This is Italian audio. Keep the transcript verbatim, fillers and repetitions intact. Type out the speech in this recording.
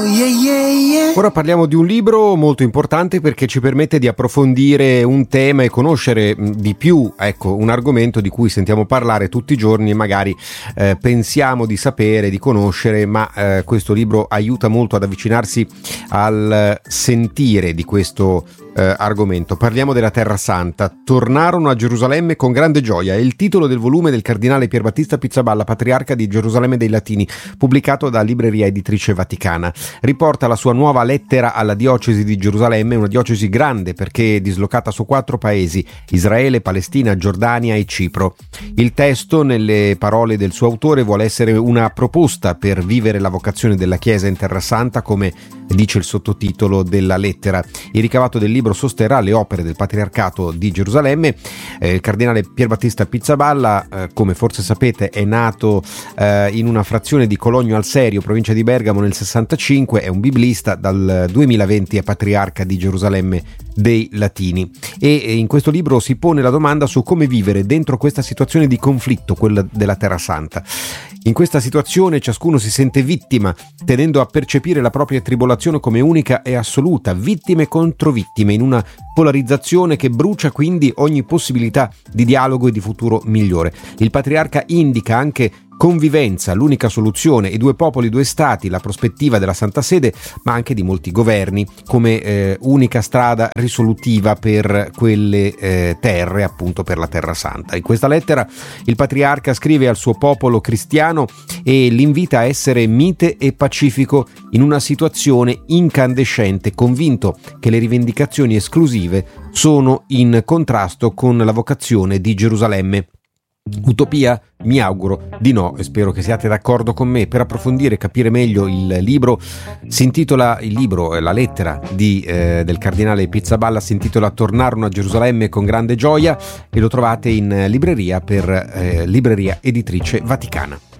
Ora parliamo di un libro molto importante perché ci permette di approfondire un tema e conoscere di più, ecco, un argomento di cui sentiamo parlare tutti i giorni e magari eh, pensiamo di sapere, di conoscere, ma eh, questo libro aiuta molto ad avvicinarsi al sentire di questo eh, argomento. Parliamo della Terra Santa. Tornarono a Gerusalemme con grande gioia. È il titolo del volume del cardinale Pierbattista Pizzaballa, patriarca di Gerusalemme dei Latini, pubblicato da Libreria Editrice Vaticana. Riporta la sua nuova lettera alla diocesi di Gerusalemme, una diocesi grande perché dislocata su quattro paesi: Israele, Palestina, Giordania e Cipro. Il testo, nelle parole del suo autore, vuole essere una proposta per vivere la vocazione della Chiesa in Terra Santa, come dice il sottotitolo della lettera. Il ricavato del libro sosterrà le opere del Patriarcato di Gerusalemme. Eh, il cardinale Pierbattista Pizzaballa, eh, come forse sapete, è nato eh, in una frazione di Cologno al Serio, provincia di Bergamo, nel sessantacinque. È un biblista, dal duemilaventi è patriarca di Gerusalemme dei Latini, e in questo libro si pone la domanda su come vivere dentro questa situazione di conflitto, quella della Terra Santa. In questa situazione ciascuno si sente vittima, tendendo a percepire la propria tribolazione come unica e assoluta, vittime contro vittime, in una polarizzazione che brucia quindi ogni possibilità di dialogo e di futuro migliore. Il patriarca indica anche convivenza, l'unica soluzione, i due popoli, due stati, la prospettiva della Santa Sede, ma anche di molti governi, come eh, unica strada risolutiva per quelle eh, terre, appunto per la Terra Santa. In questa lettera il patriarca scrive al suo popolo cristiano e l'invita a essere mite e pacifico in una situazione incandescente, convinto che le rivendicazioni esclusive sono in contrasto con la vocazione di Gerusalemme. Utopia? Mi auguro di no, e spero che siate d'accordo con me. Per approfondire e capire meglio il libro, si intitola il libro, la lettera di, eh, del cardinale Pizzaballa si intitola Tornarono a Gerusalemme con grande gioia, e lo trovate in libreria per eh, Libreria Editrice Vaticana.